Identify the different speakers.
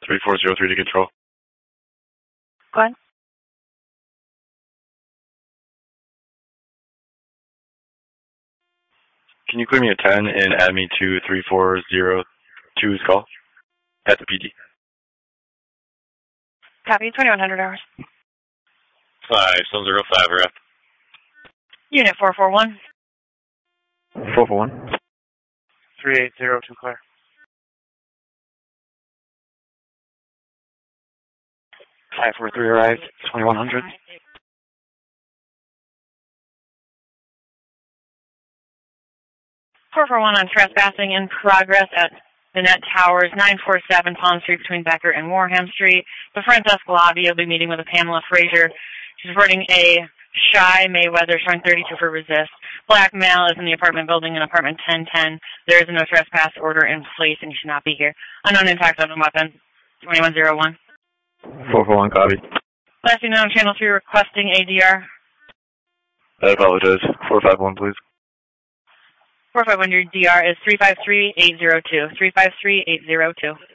Speaker 1: 3403 to control.
Speaker 2: Go ahead.
Speaker 1: Can you clear me a 10 and add me to 3402's call at the PD?
Speaker 2: Copy, 2100 hours.
Speaker 1: 5705, rep.
Speaker 2: Unit 441.
Speaker 3: 441.
Speaker 4: 3802 clear.
Speaker 3: Five 443 arrived, 2100.
Speaker 2: On trespassing in progress at Annette Towers, 947 Palm Street between Becker and Warham Street. The Francesca Lavi will be meeting with a Pamela Frazier. She's reporting a Shy Mayweather showing 32 for resist. Black male is in the apartment building in apartment 1010. There is no trespass order in place and he should not be here. Unknown impact on the weapon, 2101.
Speaker 3: 441, copy.
Speaker 2: Last thing on channel 3 requesting ADR.
Speaker 1: I apologize. 451, please.
Speaker 2: 451, your DR is 353802. 353802.